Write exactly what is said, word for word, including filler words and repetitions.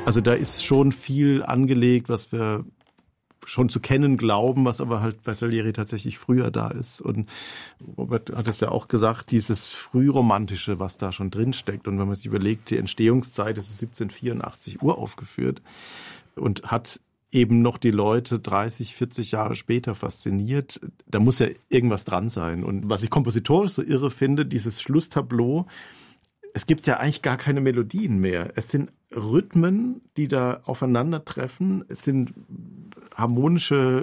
Also da ist schon viel angelegt, was wir schon zu kennen glauben, was aber halt bei Salieri tatsächlich früher da ist. Und Robert hat es ja auch gesagt, dieses Frühromantische, was da schon drin steckt. Und wenn man sich überlegt, die Entstehungszeit ist siebzehnhundertvierundachtzig uraufgeführt und hat eben noch die Leute dreißig, vierzig Jahre später fasziniert. Da muss ja irgendwas dran sein. Und was ich kompositorisch so irre finde, dieses Schlusstableau, es gibt ja eigentlich gar keine Melodien mehr. Es sind Rhythmen, die da aufeinandertreffen. Es sind harmonische